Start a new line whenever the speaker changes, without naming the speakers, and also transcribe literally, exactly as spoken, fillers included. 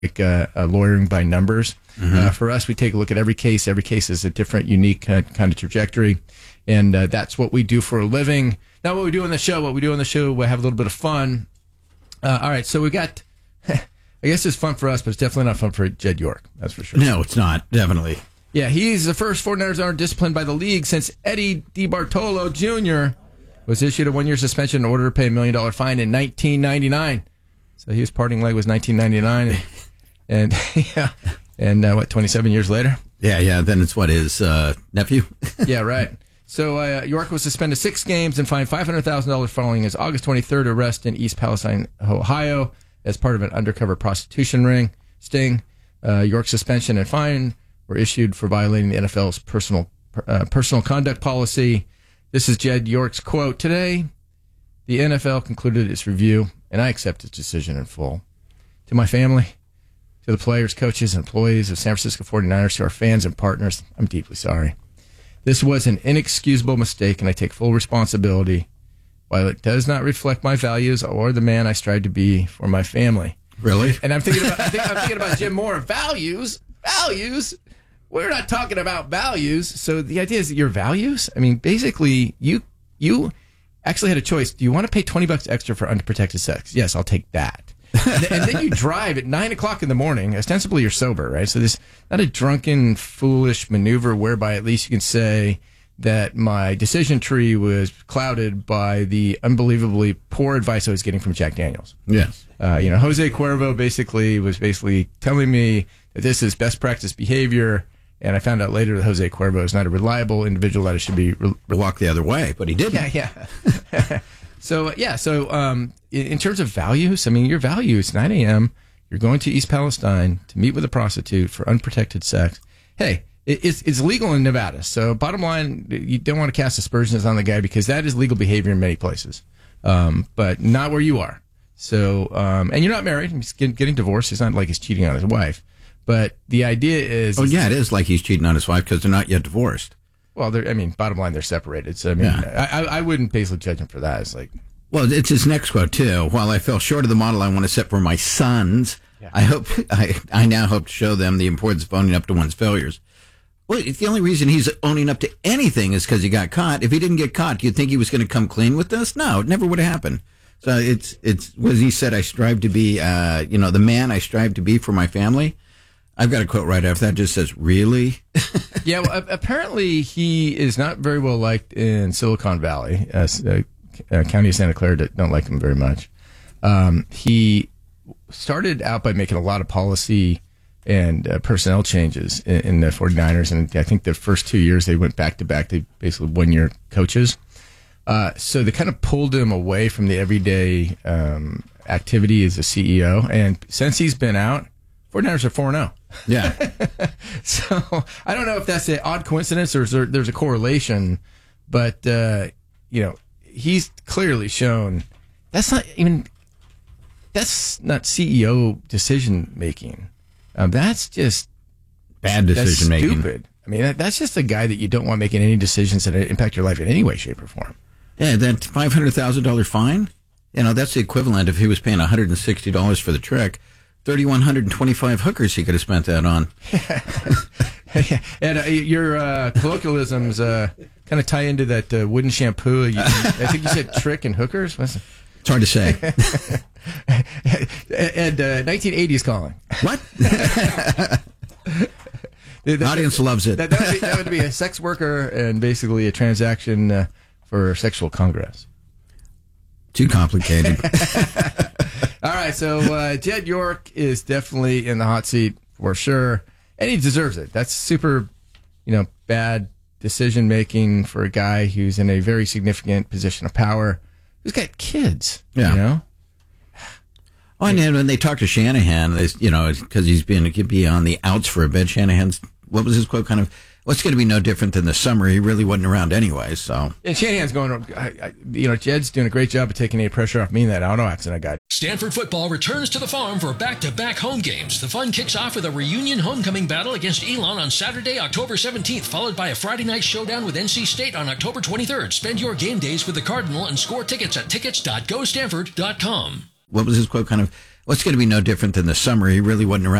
uh, uh, lawyering by numbers. Mm-hmm. Uh, for us, we take a look at every case. Every case is a different, unique uh, kind of trajectory. And uh, that's what we do for a living. Not what we do on the show. What we do on the show, we have a little bit of fun. Uh, all right, so we got, I guess it's fun for us, but it's definitely not fun for Jed York. That's for sure.
No, it's not. Definitely.
Yeah, he's the first forty-niners owner disciplined by the league since Eddie DeBartolo Junior was issued a one-year suspension in order to pay a million dollar fine in nineteen ninety-nine. So his parting leg was nineteen ninety-nine, and, and yeah, and uh, what, twenty-seven years later?
Yeah, yeah. Then it's what, his uh, nephew?
Yeah, right. So uh, York was suspended six games and fined five hundred thousand dollars following his August twenty-third arrest in East Palestine, Ohio, as part of an undercover prostitution ring sting. Uh, York's suspension and fine were issued for violating the N F L's personal uh, personal conduct policy. This is Jed York's quote. Today, the N F L concluded its review, and I accept its decision in full. To my family, to the players, coaches, and employees of San Francisco forty-niners, to our fans and partners, I'm deeply sorry. This was an inexcusable mistake, and I take full responsibility. While it does not reflect my values or the man I strive to be for my family.
Really?
And I'm thinking about, I think, I'm thinking about Jim Moore. Values? Values? We're not talking about values. So the idea is that your values, I mean, basically, you you actually had a choice. Do you want to pay twenty bucks extra for unprotected sex? Yes, I'll take that. And, and then you drive at nine o'clock in the morning. Ostensibly, you're sober, right? So this not a drunken, foolish maneuver whereby at least you can say that my decision tree was clouded by the unbelievably poor advice I was getting from Jack Daniels.
Yes.
Uh, you know, Jose Cuervo basically was basically telling me that this is best practice behavior. And I found out later that Jose Cuervo is not a reliable individual that I should be re-
walk the other way, but he didn't.
Yeah, yeah. so, yeah, so um, in, in terms of values, I mean, your values, nine a.m., you're going to East Palestine to meet with a prostitute for unprotected sex. Hey, it, it's, it's legal in Nevada. So bottom line, you don't want to cast aspersions on the guy because that is legal behavior in many places, um, but not where you are. So, um, and you're not married. He's getting, getting divorced. It's not like he's cheating on his wife. But the idea is...
Oh, yeah, it is like he's cheating on his wife because they're not yet divorced.
Well, I mean, bottom line, they're separated. So, I mean, yeah. I, I wouldn't basically judge him for that. It's like...
Well, it's his next quote, too. While I fell short of the model I want to set for my sons, yeah. I hope I, I now hope to show them the importance of owning up to one's failures. Well, the only reason he's owning up to anything is because he got caught. If he didn't get caught, do you think he was going to come clean with this? No, it never would have happened. So it's, it's what he said, I strive to be, uh, you know, the man I strive to be for my family. I've got a quote right after that. Just says, really?
Yeah, well, apparently he is not very well liked in Silicon Valley. Uh, uh, County of Santa Clara don't like him very much. Um, he started out by making a lot of policy and uh, personnel changes in, in the forty-niners. And I think the first two years they went back to back. They basically one-year coaches. Uh, so they kind of pulled him away from the everyday um, activity as a C E O. And since he's been out, forty-niners are four and oh.
Yeah.
So I don't know if that's an odd coincidence or is there, there's a correlation, but, uh, you know, he's clearly shown that's not even, that's not C E O decision making. Um, that's just
bad decision
that's
making.
Stupid. I mean, that, that's just a guy that you don't want making any decisions that impact your life in any way, shape, or form.
Yeah, that five hundred thousand dollars fine, you know, that's the equivalent if he was paying one hundred sixty dollars for the trick. three thousand one hundred twenty-five hookers he could have spent that on. And uh, your uh, colloquialisms uh, kind of tie into that uh, wooden shampoo. You, I think you said trick and hookers. What's it? It's hard to say. And uh, nineteen eighties calling. What? The audience loves it. That, that, would be, that would be a sex worker and basically a transaction uh, for sexual congress. Too complicated. All right, so uh, Jed York is definitely in the hot seat for sure, and he deserves it. That's super, you know, bad decision making for a guy who's in a very significant position of power, who's got kids. Yeah. You know. Oh, and then when they talk to Shanahan, they, you know, because he's been he could be on the outs for a bit. Shanahan's what was his quote? Kind of, well, it's going to be no different than the summer. He really wasn't around anyway. So, and Shanahan's going, I, I, you know, Jed's doing a great job of taking any pressure off me in that auto accident I got.
Stanford football returns to the farm for back-to-back home games. The fun kicks off with a reunion homecoming battle against Elon on Saturday, October seventeenth, followed by a Friday night showdown with N C State on October twenty-third. Spend your game days with the Cardinal and score tickets at tickets dot go stanford dot com. What was his quote? Kind of,
Well, it's going to be no different than the summer. He really wasn't around